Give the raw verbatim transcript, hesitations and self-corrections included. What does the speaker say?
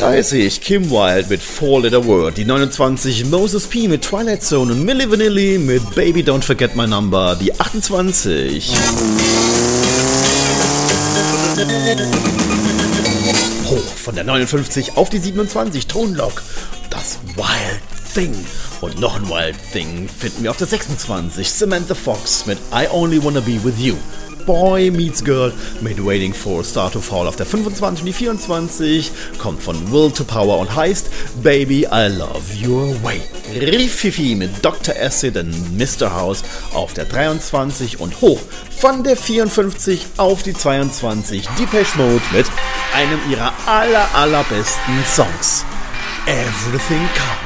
dreißig Kim Wilde mit Four Letter Word. Die neunundzwanzig Moses P mit Twilight Zone und Milli Vanilli mit Baby Don't Forget My Number. Die achtundzwanzig. Hoch von der neunundfünfzig auf die siebenundzwanzig. Tone Loc. Das Wild Thing. Und noch ein Wild Thing finden wir auf der sechsundzwanzig. Samantha Fox mit I Only Wanna Be With You. Boy Meets Girl mit Waiting for a Star to Fall auf der fünfundzwanzig. Und die vierundzwanzig kommt von Will to Power und heißt Baby I Love Your Way. Rififi mit Doktor Acid und Mister House auf der dreiundzwanzig und hoch von der vierundfünfzig auf die zweiundzwanzig. Depeche Mode mit einem ihrer aller allerbesten Songs. Everything Counts.